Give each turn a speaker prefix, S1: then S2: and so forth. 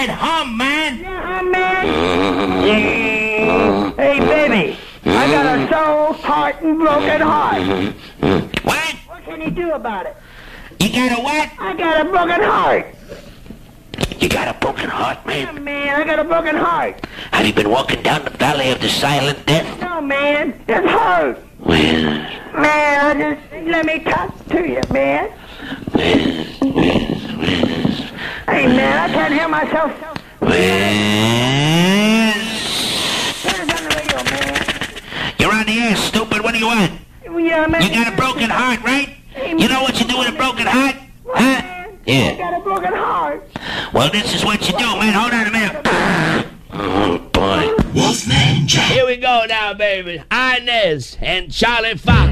S1: said hum, man.
S2: Yeah, hum, man. Hey, baby, I got a soul, heart, and broken heart.
S1: What?
S2: What can you do about it?
S1: You got a what?
S2: I got a broken heart.
S1: You got a broken heart,
S2: Yeah,
S1: man.
S2: man, I got a broken heart.
S1: Have you been walking down the valley of the silent death?
S2: No, man, it hurts.
S1: Well,
S2: Man, let me talk to you, man. Hey, man, I can't hear myself.
S1: well.
S2: Turn it on the radio, man.
S1: You're on the air, stupid. What do you want?
S2: Yeah, man.
S1: You got a broken heart, right? You know what you do with a broken heart?
S2: What,
S1: Huh?
S2: man? I
S1: Yeah.
S2: got a broken heart.
S1: Well, this is what you do, man. Hold on a minute. Oh, boy.
S3: Wolfman Jack.
S4: Here we go now, baby. Inez and Charlie Fox.